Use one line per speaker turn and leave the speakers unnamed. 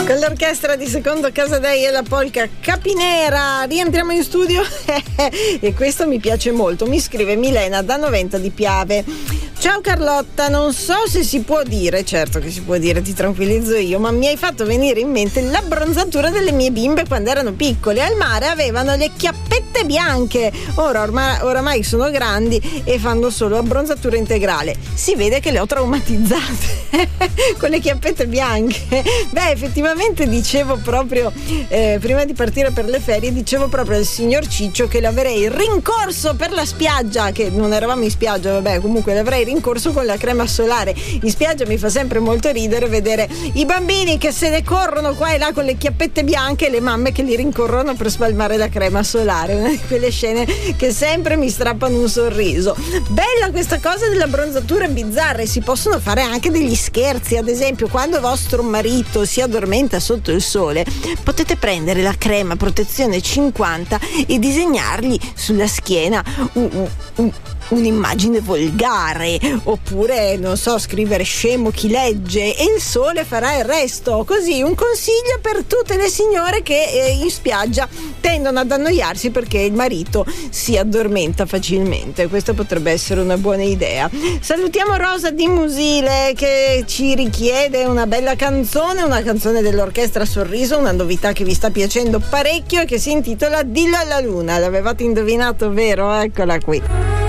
Con l'orchestra di Secondo Casadei e la polca Capinera rientriamo in studio e questo mi piace molto. Mi scrive Milena da Noventa di Piave. Ciao Carlotta, non so se si può dire, certo che si può dire, ti tranquillizzo io, ma mi hai fatto venire in mente l'abbronzatura delle mie bimbe quando erano piccole. Al mare avevano le chiappette bianche, oramai sono grandi e fanno solo abbronzatura integrale. Si vede che le ho traumatizzate con le chiappette bianche. Beh, effettivamente dicevo proprio prima di partire per le ferie, dicevo proprio al signor Ciccio che l'avrei rincorso per la spiaggia, che non eravamo in spiaggia, vabbè, comunque l'avrei rincorso con la crema solare. In spiaggia mi fa sempre molto ridere vedere i bambini che se ne corrono qua e là con le chiappette bianche e le mamme che li rincorrono per spalmare la crema solare. Una di quelle scene che sempre mi strappano un sorriso. Bella questa cosa dell'abbronzatura bizzarra, e si possono fare anche degli scherzi. Ad esempio, quando vostro marito si addormenta sotto il sole, potete prendere la crema protezione 50 e disegnargli sulla schiena un'immagine volgare, oppure non so, scrivere scemo chi legge, e il sole farà il resto. Così, un consiglio per tutte le signore che in spiaggia tendono ad annoiarsi perché il marito si addormenta facilmente. Questa potrebbe essere una buona idea. Salutiamo Rosa di Musile che ci richiede una bella canzone, una canzone dell'orchestra Sorriso, una novità che vi sta piacendo parecchio e che si intitola Dillo alla luna. L'avevate indovinato, vero? Eccola qui.